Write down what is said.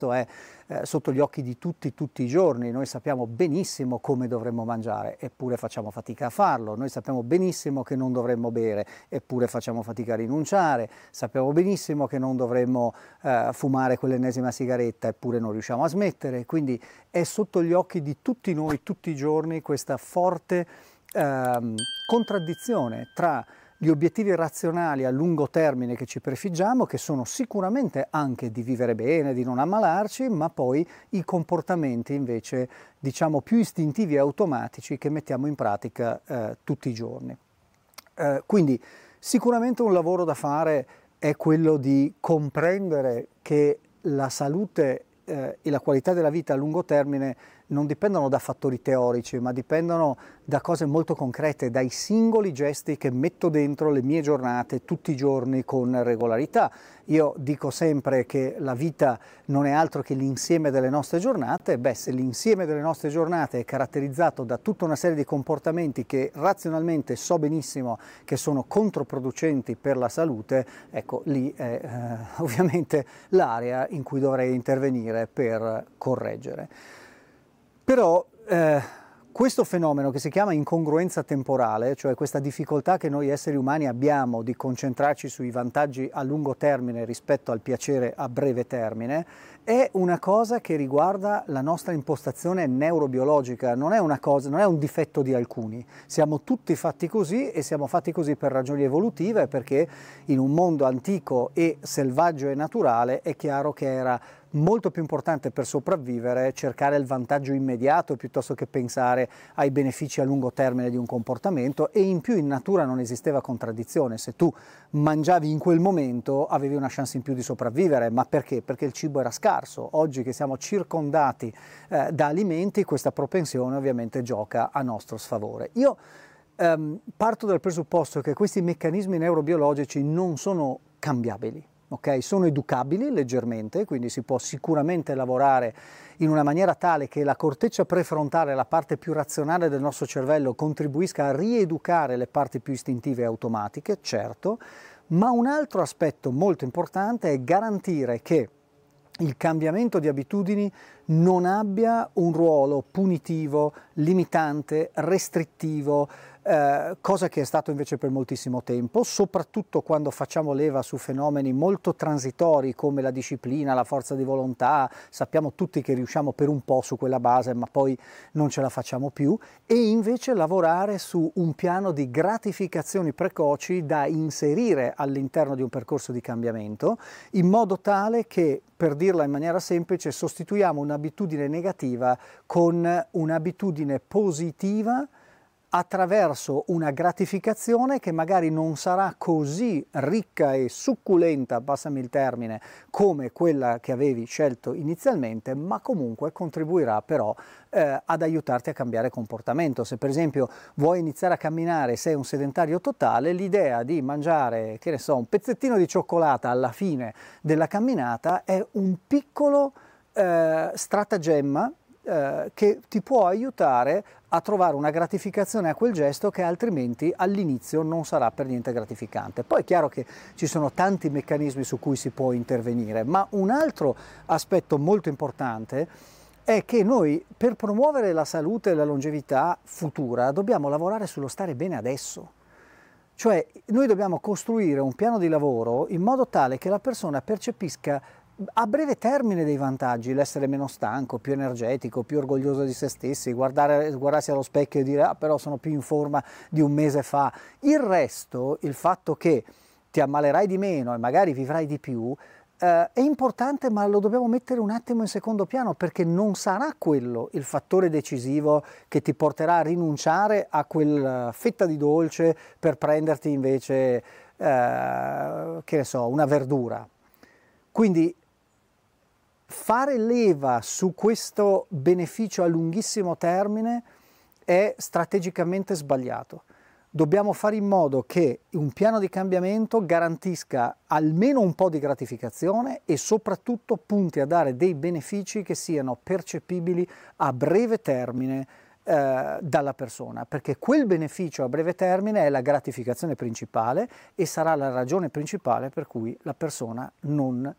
è sotto gli occhi di tutti i giorni. Noi sappiamo benissimo come dovremmo mangiare, eppure facciamo fatica a farlo. Noi sappiamo benissimo che non dovremmo bere, eppure facciamo fatica a rinunciare. Sappiamo benissimo che non dovremmo fumare quell'ennesima sigaretta, eppure non riusciamo a smettere. Quindi è sotto gli occhi di tutti noi tutti i giorni questa forte contraddizione tra gli obiettivi razionali a lungo termine che ci prefiggiamo, che sono sicuramente anche di vivere bene, di non ammalarci, ma poi i comportamenti invece, diciamo, più istintivi e automatici che mettiamo in pratica tutti i giorni. Quindi sicuramente un lavoro da fare è quello di comprendere che la salute e la qualità della vita a lungo termine non dipendono da fattori teorici, ma dipendono da cose molto concrete, dai singoli gesti che metto dentro le mie giornate tutti i giorni con regolarità. Io dico sempre che la vita non è altro che l'insieme delle nostre giornate. Beh, se l'insieme delle nostre giornate è caratterizzato da tutta una serie di comportamenti che razionalmente so benissimo che sono controproducenti per la salute, ecco, lì è ovviamente l'area in cui dovrei intervenire per correggere. Però questo fenomeno che si chiama incongruenza temporale, cioè questa difficoltà che noi esseri umani abbiamo di concentrarci sui vantaggi a lungo termine rispetto al piacere a breve termine, è una cosa che riguarda la nostra impostazione neurobiologica, non è una cosa, non è un difetto di alcuni. Siamo tutti fatti così e siamo fatti così per ragioni evolutive, perché in un mondo antico e selvaggio e naturale è chiaro che era molto più importante per sopravvivere cercare il vantaggio immediato piuttosto che pensare ai benefici a lungo termine di un comportamento, e in più in natura non esisteva contraddizione. Se tu mangiavi in quel momento avevi una chance in più di sopravvivere. Ma perché? Perché il cibo era scarso. Oggi che siamo circondati da alimenti, questa propensione ovviamente gioca a nostro sfavore. Io parto dal presupposto che questi meccanismi neurobiologici non sono cambiabili. Okay? Sono educabili leggermente, quindi si può sicuramente lavorare in una maniera tale che la corteccia prefrontale, la parte più razionale del nostro cervello, contribuisca a rieducare le parti più istintive e automatiche, certo, ma un altro aspetto molto importante è garantire che il cambiamento di abitudini non abbia un ruolo punitivo, limitante, restrittivo, cosa che è stato invece per moltissimo tempo, soprattutto quando facciamo leva su fenomeni molto transitori come la disciplina, la forza di volontà. Sappiamo tutti che riusciamo per un po' su quella base, ma poi non ce la facciamo più, e invece lavorare su un piano di gratificazioni precoci da inserire all'interno di un percorso di cambiamento, in modo tale che, per dirla in maniera semplice, sostituiamo un'abitudine negativa con un'abitudine positiva attraverso una gratificazione che magari non sarà così ricca e succulenta, passami il termine, come quella che avevi scelto inizialmente, ma comunque contribuirà però ad aiutarti a cambiare comportamento. Se per esempio vuoi iniziare a camminare, sei un sedentario totale, l'idea di mangiare, che ne so, un pezzettino di cioccolata alla fine della camminata è un piccolo stratagemma che ti può aiutare a trovare una gratificazione a quel gesto che altrimenti all'inizio non sarà per niente gratificante. Poi è chiaro che ci sono tanti meccanismi su cui si può intervenire, ma un altro aspetto molto importante è che noi, per promuovere la salute e la longevità futura, dobbiamo lavorare sullo stare bene adesso. Cioè noi dobbiamo costruire un piano di lavoro in modo tale che la persona percepisca a breve termine dei vantaggi: l'essere meno stanco, più energetico, più orgoglioso di se stessi, guardarsi allo specchio e dire però sono più in forma di un mese fa. Il resto, il fatto che ti ammalerai di meno e magari vivrai di più, è importante, ma lo dobbiamo mettere un attimo in secondo piano, perché non sarà quello il fattore decisivo che ti porterà a rinunciare a quella fetta di dolce per prenderti invece, che ne so, una verdura. Quindi fare leva su questo beneficio a lunghissimo termine è strategicamente sbagliato. Dobbiamo fare in modo che un piano di cambiamento garantisca almeno un po' di gratificazione e soprattutto punti a dare dei benefici che siano percepibili a breve termine dalla persona, perché quel beneficio a breve termine è la gratificazione principale e sarà la ragione principale per cui la persona non